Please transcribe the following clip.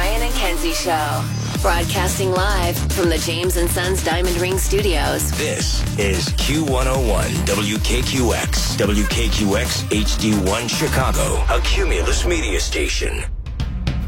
Ryan and Kenzie Show. Broadcasting live from the James & Sons Diamond Ring Studios. This is Q101 WKQX HD1 Chicago, a Cumulus media station.